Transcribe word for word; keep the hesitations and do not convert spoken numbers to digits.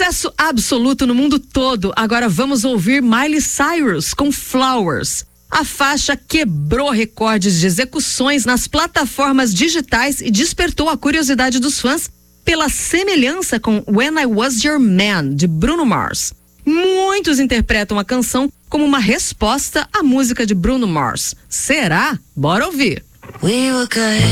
Sucesso absoluto no mundo todo. Agora vamos ouvir Miley Cyrus com Flowers. A faixa quebrou recordes de execuções nas plataformas digitais e despertou a curiosidade dos fãs pela semelhança com When I Was Your Man, de Bruno Mars. Muitos interpretam a canção como uma resposta à música de Bruno Mars. Será? Bora ouvir. We were good,